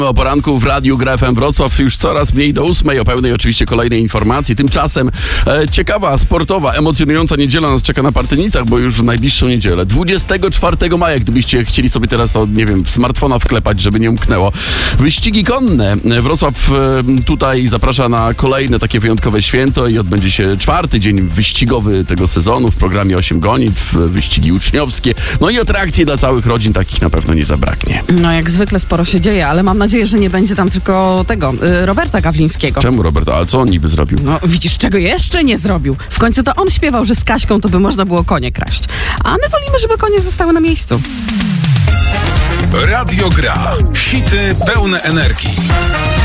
O poranku w Radiu Gra FM Wrocław już coraz mniej do 8, o pełnej oczywiście kolejnej informacji. Tymczasem ciekawa, sportowa, emocjonująca niedziela nas czeka na Partynicach, bo już w najbliższą niedzielę, 24 maja, gdybyście chcieli sobie teraz to, nie wiem, w smartfona wklepać, żeby nie umknęło. Wyścigi konne. Wrocław tutaj zaprasza na kolejne takie wyjątkowe święto i odbędzie się 4. dzień wyścigowy tego sezonu w programie 8 gonitw, wyścigi uczniowskie, no i atrakcje dla całych rodzin, takich na pewno nie zabraknie. No jak zwykle sporo się dzieje, ale mam nadzieję, że nie będzie tam tylko tego, Roberta Gawlińskiego. Czemu Robert? A co on niby zrobił? No widzisz, czego jeszcze nie zrobił. W końcu to on śpiewał, że z Kaśką to by można było konie kraść. A my wolimy, żeby konie zostały na miejscu. Radio Gra. Hity pełne energii.